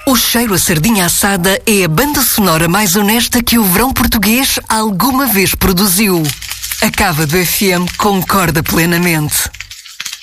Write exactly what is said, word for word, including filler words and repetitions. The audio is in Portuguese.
O Cheiro a Sardinha Assada é a banda sonora mais honesta que o verão português alguma vez produziu. A Cava do F M concorda plenamente.